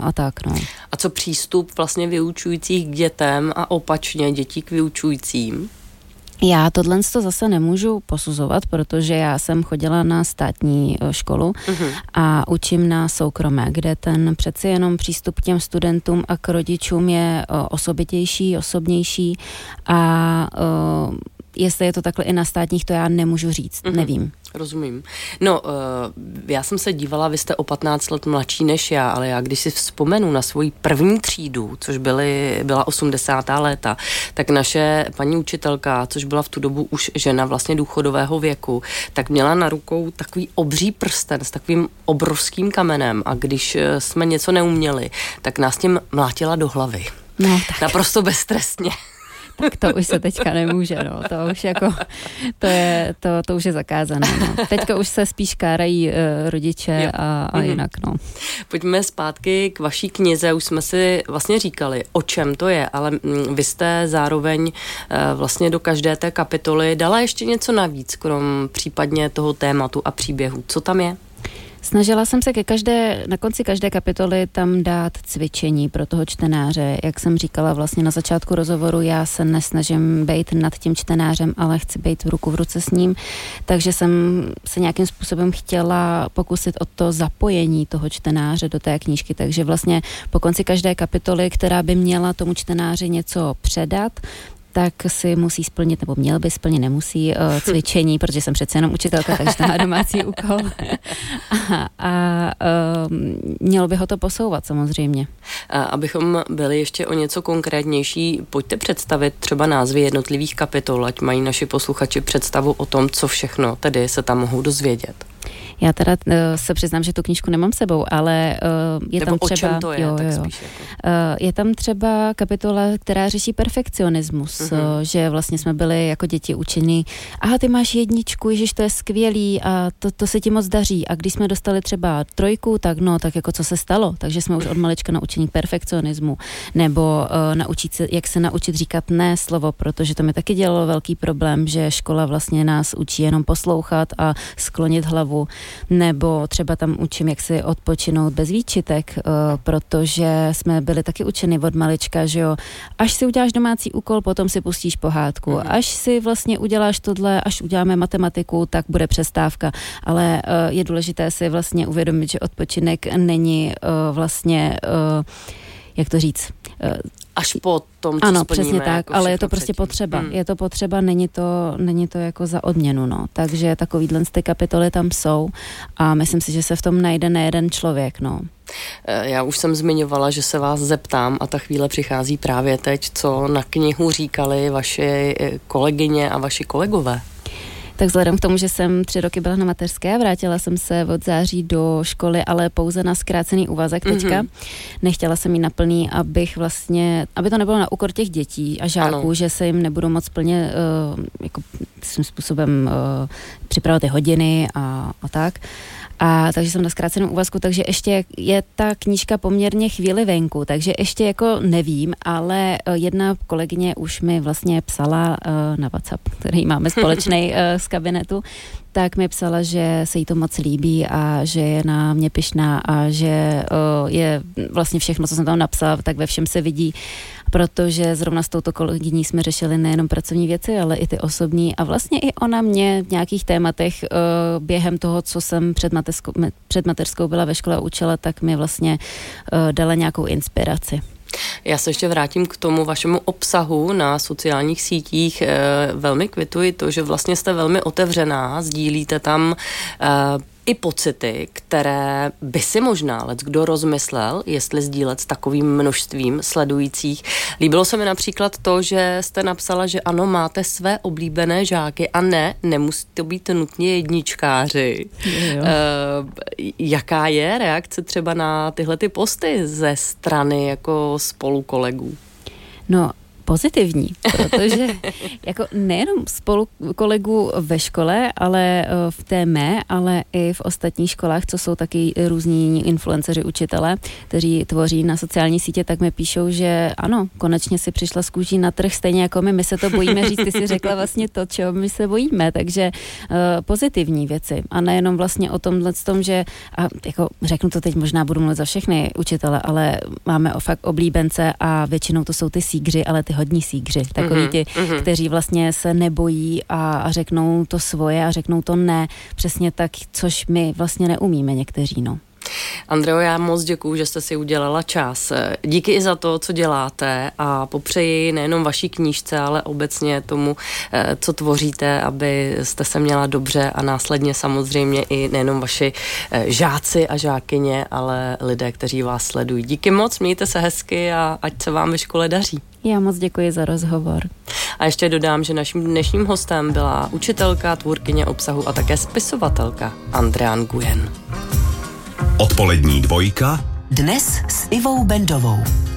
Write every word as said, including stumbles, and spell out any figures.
a tak, no. A co přístup vlastně vyučujících k dětem a opačně dětí k vyučujícím? Já tohle to zase nemůžu posuzovat, protože já jsem chodila na státní školu uh-huh. a učím na soukromé, kde ten přeci jenom přístup k těm studentům a k rodičům je osobitější, osobnější a uh, jestli je to takhle i na státních, to já nemůžu říct, uh-huh. nevím. Rozumím. No, uh, já jsem se dívala, vy jste o patnáct let mladší než já, ale já když si vzpomenu na svoji první třídu, což byly, byla osmdesátá léta, tak naše paní učitelka, což byla v tu dobu už žena vlastně důchodového věku, tak měla na rukou takový obří prsten s takovým obrovským kamenem a když jsme něco neuměli, tak nás tím mlátila do hlavy. No, tak. Naprosto beztrestně. Tak to už se teďka nemůže, no. To už jako, to je, to, to už je zakázané, no. Teďka už se spíš kárají uh, rodiče a, a jinak, no. Pojďme zpátky k vaší knize, už jsme si vlastně říkali, o čem to je, ale vy jste zároveň uh, vlastně do každé té kapitoly dala ještě něco navíc, krom případně toho tématu a příběhu. Co tam je? Snažila jsem se ke každé, na konci každé kapitoly tam dát cvičení pro toho čtenáře. Jak jsem říkala vlastně na začátku rozhovoru, já se nesnažím být nad tím čtenářem, ale chci být v ruku v ruce s ním, takže jsem se nějakým způsobem chtěla pokusit o to zapojení toho čtenáře do té knížky, takže vlastně po konci každé kapitoly, která by měla tomu čtenáři něco předat, tak si musí splnit, nebo měl by splnit, nemusí uh, cvičení, protože jsem přece jenom učitelka, takže to má domácí úkol. a a um, mělo by ho to posouvat samozřejmě. A abychom byli ještě o něco konkrétnější, pojďte představit třeba názvy jednotlivých kapitol, ať mají naši posluchači představu o tom, co všechno tedy se tam mohou dozvědět. Já teda uh, se přiznám, že tu knížku nemám sebou, ale uh, je Nebo tam třeba... o čem to je, jo, tak jo. spíš jako. Uh, je tam třeba kapitola, která řeší perfekcionismus, uh-huh. uh, že vlastně jsme byli jako děti učení, aha, ty máš jedničku, ježiš, to je skvělý a to, to se ti moc daří. A když jsme dostali třeba trojku, tak no, tak jako co se stalo? Takže jsme už od malička naučení k perfekcionismu, nebo uh, naučit se, jak se naučit říkat ne slovo, protože to mi taky dělalo velký problém, že škola vlastně nás učí jenom poslouchat a sklonit hlavu, nebo třeba tam učím, jak si odpočinout bez výčitek, uh, protože jsme byli taky učeni od malička, že jo, až si uděláš domácí úkol, potom si pustíš pohádku, mm. až si vlastně uděláš tohle, až uděláme matematiku, tak bude přestávka, ale uh, je důležité si vlastně uvědomit, že odpočinek není uh, vlastně, uh, jak to říct, uh, až po tom, co ano, splníme, přesně tak, jako ale je to prostě předtím. potřeba. Hmm. Je to potřeba, není to, není to jako za odměnu, no. Takže takovýhle ty kapitoly tam jsou a myslím si, že se v tom najde nejeden člověk, no. Já už jsem zmiňovala, že se vás zeptám a ta chvíle přichází právě teď, co na knihu říkali vaše kolegyně a vaši kolegové. Tak vzhledem k tomu, že jsem tři roky byla na mateřské, vrátila jsem se od září do školy, ale pouze na zkrácený úvazek teďka. Mm-hmm. Nechtěla jsem jí na plný, abych vlastně, aby to nebylo na úkor těch dětí a žáků, ano. že se jim nebudu moc plně uh, jako svým způsobem uh, připravovat ty hodiny a, a tak. A takže jsem na zkráceném úvazku, takže ještě je ta knížka poměrně chvíli venku, takže ještě jako nevím, ale jedna kolegyně už mi vlastně psala uh, na WhatsApp, který máme společný uh, z kabinetu, tak mi psala, že se jí to moc líbí a že je na mě pyšná a že uh, je vlastně všechno, co jsem tam napsala, tak ve všem se vidí, protože zrovna s touto kolegyní jsme řešili nejenom pracovní věci, ale i ty osobní a vlastně i ona mě v nějakých tématech uh, během toho, co jsem před mateřskou, před mateřskou byla ve škole a učila, tak mi vlastně uh, dala nějakou inspiraci. Já se ještě vrátím k tomu vašemu obsahu na sociálních sítích. Velmi kvituji to, že vlastně jste velmi otevřená, sdílíte tam i pocity, které by si možná leckdo rozmyslel, jestli sdílet s takovým množstvím sledujících. Líbilo se mi například to, že jste napsala, že ano, máte své oblíbené žáky a ne, nemusí to být nutně jedničkáři. Jo. E, jaká je reakce třeba na tyhle ty posty ze strany jako spolukolegů? No, Pozitivní, protože jako nejenom spolu kolegů ve škole, ale v té mé, ale i v ostatních školách, co jsou taky různí influenceři, učitelé, kteří tvoří na sociální sítě, tak mi píšou, že ano, konečně si přišla z kůží na trh, stejně jako my, my se to bojíme říct, ty si řekla vlastně to, čeho my se bojíme, takže uh, pozitivní věci a nejenom vlastně o tomhle tom, že a jako řeknu to teď, možná budu mluvit za všechny učitele, ale máme o fakt oblíbence a většinou to jsou ty sígři, ale ty hodní sígři, takový ti, mm-hmm. kteří vlastně se nebojí a, a řeknou to svoje a řeknou to ne, přesně tak, což my vlastně neumíme někteří, no. Andreo, já moc děkuju, že jste si udělala čas. Díky i za to, co děláte a popřeji nejenom vaší knížce, ale obecně tomu, co tvoříte, aby jste se měla dobře a následně samozřejmě i nejenom vaši žáci a žákyně, ale lidé, kteří vás sledují. Díky moc, mějte se hezky a ať se vám ve škole daří. Já moc děkuji za rozhovor. A ještě dodám, že naším dnešním hostem byla učitelka, tvůrkyně obsahu a také spisovatelka Andrea Nguyen. Odpolední dvojka dnes s Ivou Bendovou.